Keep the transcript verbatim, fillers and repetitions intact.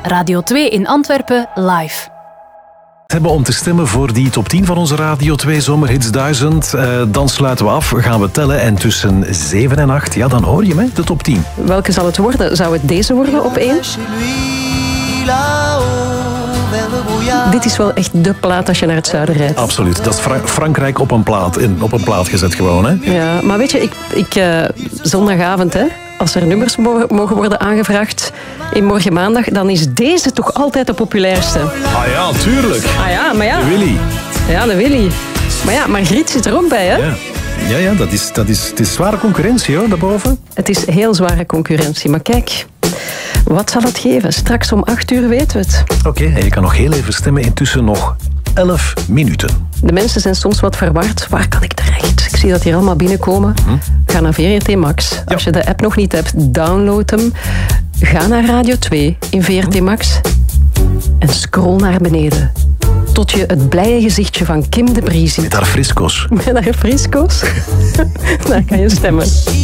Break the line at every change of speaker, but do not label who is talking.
Radio twee in Antwerpen live.
Hebben om te stemmen voor die top tien van onze Radio twee Zomerhits duizend. Uh, dan sluiten we af, gaan we tellen en tussen zeven en acht, ja, dan hoor je me, de top tien.
Welke zal het worden? Zou het deze worden op één? Dit is wel echt de plaat als je naar het zuiden rijdt.
Absoluut, dat is Fra- Frankrijk op een plaat, in, op een plaat gezet gewoon. Hè?
Ja, maar weet je, ik, ik, uh, zondagavond, hè, als er nummers mo- mogen worden aangevraagd in Morgen Maandag, dan is deze toch altijd de populairste.
Ah ja, tuurlijk.
Ah ja, maar ja.
De Willy.
Ja, de Willy. Maar ja, Margriet zit er ook bij, hè?
Ja, ja, ja dat is, dat is, het is zware concurrentie, hoor, daarboven.
Het is heel zware concurrentie, maar kijk... Wat zal het geven? Straks om acht uur weten we het.
Oké, okay, en je kan nog heel even stemmen. Intussen nog elf minuten.
De mensen zijn soms wat verward. Waar kan ik terecht? Ik zie dat hier allemaal binnenkomen. Hm? Ga naar V R T Max. Ja. Als je de app nog niet hebt, download hem. Ga naar Radio twee in V R T Max. En scroll naar beneden. Tot je het blije gezichtje van Kim de Brie ziet.
Met haar frisco's.
Met haar frisco's? Daar kan je stemmen.